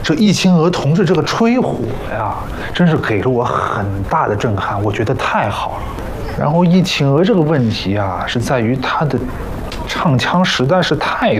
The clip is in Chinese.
这易清娥同志这个吹火呀，真是给了我很大的震撼，我觉得太好了。然后易清娥这个问题啊，是在于她的唱腔实在是太